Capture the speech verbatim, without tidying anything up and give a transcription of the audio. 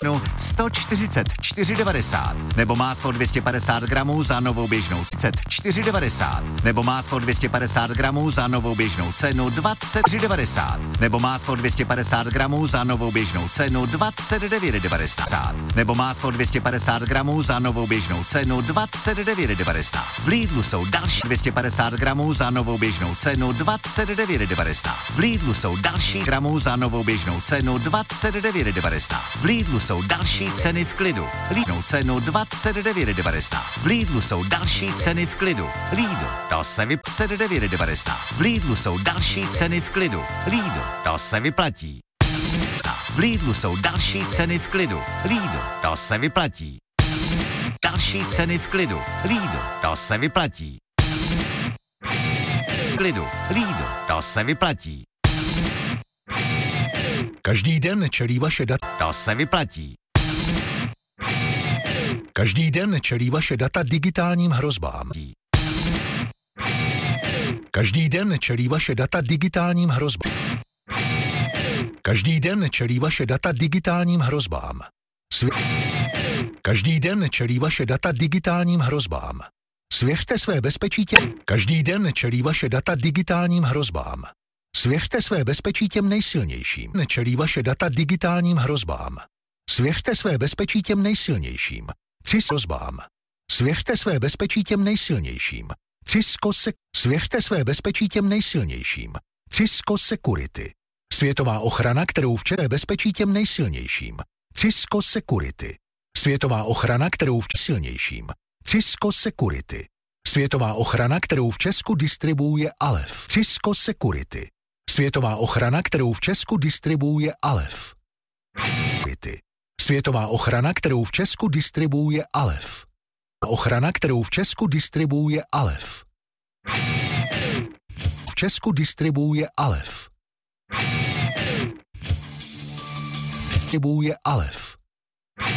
sto čtyřicet čtyři devadesát, nebo máslo dvě stě padesát gramů za novou běžnou třicet čtyři devadesát, nebo máslo dvě stě padesát gramů za novou běžnou cenu dvacet tři devadesát, nebo máslo dvě stě padesát gramů za novou běžnou cenu dvacet devět devadesát, nebo máslo dvě stě padesát gramů za novou běžnou cenu dvacet devět devadesát. V Lidlu jsou další dvě stě padesát gramů za novou běžnou cenu dvacet devět devadesát. V Lidlu jsou další gramů za novou běžnou cenu dvacet devět devadesát. V Lidlu jsou další ceny v klidu. Lidlu cenu dvacet devět devadesát. V Lidlu jsou další ceny v klidu. Lidl, to se vypse devět devadesát. V Lidlu jsou další ceny v klidu. Lidl, to se vyplatí. V Lidlu jsou další ceny v klidu. Lidl, to se vyplatí. Další ceny v klidu. Lidl, to se vyplatí. Klidu. Lidl, to se vyplatí. Každý den čelí vaše data. To se vyplatí. Každý den čelí vaše data digitálním hrozbám. Každý den čelí vaše data digitálním hrozbám. Každý den čelí vaše data digitálním hrozbám. Svě- Každý den čelí vaše data digitálním hrozbám. Svěřte své bezpečí těm. Každý den čelí vaše data digitálním hrozbám. Svěřte své bezpečí těm nejsilnějším. Čelí vaše data digitálním hrozbám. Svěřte své bezpečí těm nejsilnějším. Cis hrozbám. Svěřte své bezpečí těm nejsilnějším. Cisco se. Svěřte své bezpečí těm nejsilnějším. Cisco Security. Světová ochrana, kterou včera bezpečí těm nejsilnějším. Cisco Security. Světová ochrana, kterou v silnějším. Cisco Security. Světová ochrana, kterou v Česku distribuuje Alef. Cisco Security. Světová ochrana, kterou v Česku distribuuje Alef. Světová ochrana, kterou v Česku distribuuje Alef. Ochrana, kterou v Česku distribuuje Alef. V Česku distribuuje Alef. Distribuuje Alef.